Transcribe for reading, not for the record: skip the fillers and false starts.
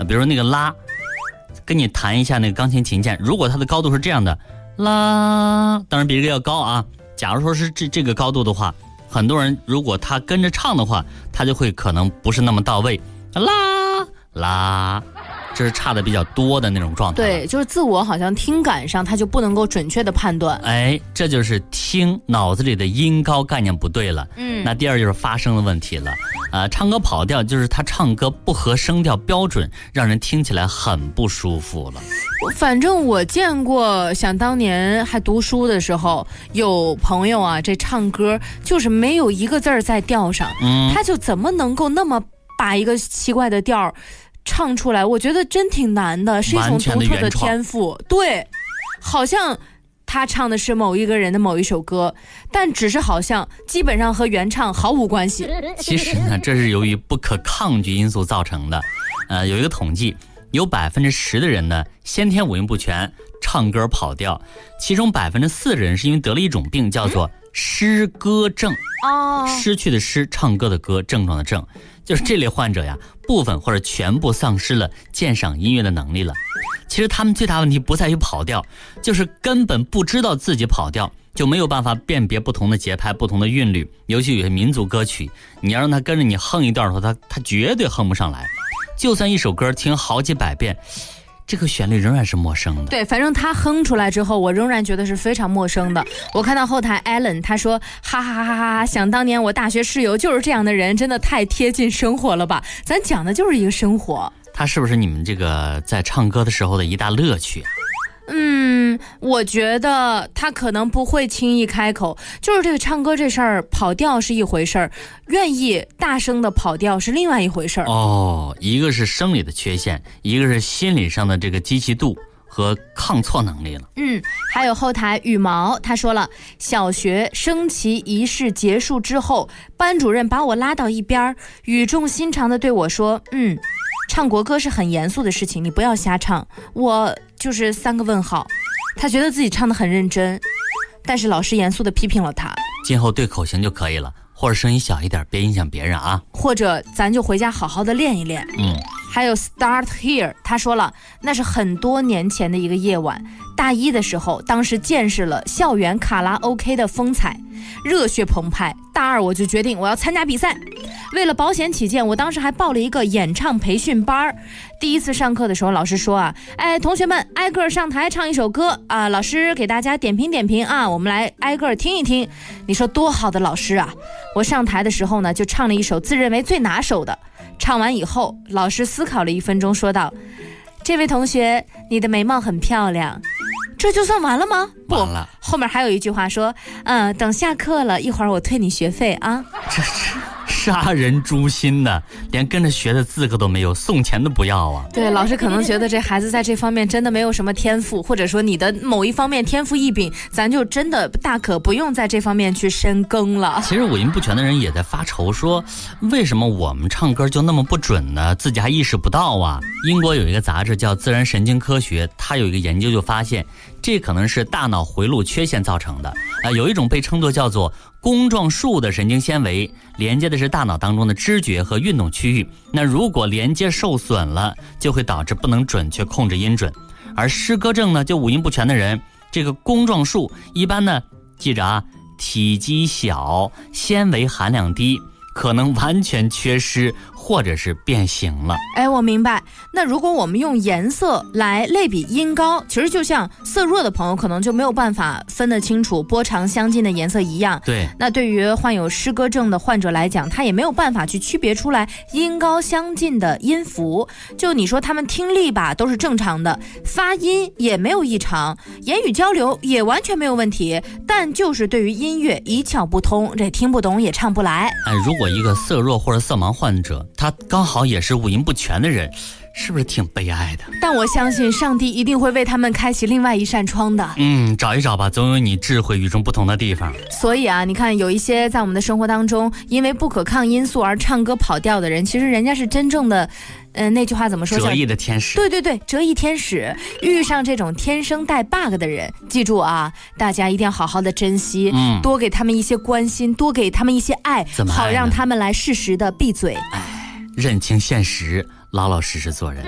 比如说那个拉，跟你弹一下那个钢琴琴键，如果它的高度是这样的拉，当然比这个要高啊。假如说是这个高度的话，很多人如果他跟着唱的话，他就会可能不是那么到位，拉，这是差的比较多的那种状态。 对，就是自我好像听感上他就不能够准确的判断。 这就是听脑子里的音高概念不对了。那第二就是发声的问题了。唱歌跑调就是他唱歌不合声调标准，让人听起来很不舒服了。 反正我见过，想当年还读书的时候，有朋友啊，这唱歌就是没有一个字儿在调上，他就怎么能够那么把一个奇怪的调唱出来？我觉得真挺难的，是一种独特的天赋。对，好像他唱的是某一个人的某一首歌，但只是好像基本上和原唱毫无关系。 其实呢，这是由于不可抗拒因素造成的。有一个统计，有10%的人呢先天五音不全，唱歌跑调，其中4%的人是因为得了一种病，叫做失歌症。失去的失，唱歌的歌，症状的症，就是这类患者呀，部分或者全部丧失了鉴赏音乐的能力了。其实他们最大问题不在于跑调，就是根本不知道自己跑调，就没有办法辨别不同的节拍、不同的韵律。尤其有些民族歌曲，你要让他跟着你哼一段的话，他绝对哼不上来。就算一首歌听好几百遍，这个旋律仍然是陌生的。 对，反正他哼出来之后，我仍然觉得是非常陌生的。我看到后台 Alan 他说哈哈哈哈，想当年我大学室友就是这样的人，真的太贴近生活了吧。咱讲的就是一个生活。 他是不是你们这个在唱歌的时候的一大乐趣啊？ 我觉得他可能不会轻易开口，就是这个唱歌这事儿，跑调是一回事儿，愿意大声的跑调是另外一回事儿。 一个是生理的缺陷，一个是心理上的这个积极度和抗挫能力了。 还有后台羽毛他说了，小学升旗仪式结束之后，班主任把我拉到一边，语重心长的对我说，唱国歌是很严肃的事情，你不要瞎唱。我就是3个问号。他觉得自己唱得很认真，但是老师严肃地批评了他。 今后对口型就可以了，或者声音小一点，别影响别人啊。 或者咱就回家好好的练一练。还有 Start Here 他说了，那是很多年前的一个夜晚，大一的时候，当时见识了校园卡拉 OK 的风采，热血澎湃。大二我就决定我要参加比赛，为了保险起见，我当时还报了一个演唱培训班。第一次上课的时候，老师说同学们挨个上台唱一首歌啊，老师给大家点评啊，我们来挨个听一听。你说多好的老师啊！我上台的时候呢，就唱了一首自认为最拿手的。唱完以后，老师思考了1分钟，说道：“这位同学，你的眉毛很漂亮。”这就算完了吗？不， 完了。 后面还有一句话说，等下课了，一会儿我退你学费啊。 这是杀人诛心的，连跟着学的资格都没有，送钱都不要啊。 对，老师可能觉得这孩子在这方面真的没有什么天赋，或者说你的某一方面天赋异禀，咱就真的大可不用在这方面去深耕了。 其实五音不全的人也在发愁，说为什么我们唱歌就那么不准呢？自己还意识不到啊。英国有一个杂志叫《自然神经科学》，它有一个研究就发现，这可能是大脑回路缺陷造成的。有一种被称作叫做弓状束的神经纤维，连接的是大脑当中的知觉和运动区域。那如果连接受损了，就会导致不能准确控制音准。而失歌症呢，就五音不全的人，这个弓状束一般呢，记着啊，体积小，纤维含量低，可能完全缺失或者是变形了。 我明白。那如果我们用颜色来类比音高，其实就像色弱的朋友可能就没有办法分得清楚波长相近的颜色一样。 对， 那对于患有失歌症的患者来讲，他也没有办法去区别出来音高相近的音符。就你说他们听力吧都是正常的，发音也没有异常，言语交流也完全没有问题，但就是对于音乐一窍不通，这听不懂也唱不来。 如果一个色弱或者色盲患者，他刚好也是五音不全的人，是不是挺悲哀的？ 但我相信上帝一定会为他们开启另外一扇窗的。 找一找吧，总有你智慧与众不同的地方。 所以啊，你看有一些在我们的生活当中因为不可抗因素而唱歌跑调的人，其实人家是真正的那句话怎么说？ 折翼的天使。 对，折翼天使。遇上这种天生带 bug 的人，记住啊，大家一定要好好的珍惜，多给他们一些关心，多给他们一些爱，好让他们来适时的闭嘴。 认清现实，老老实实做人。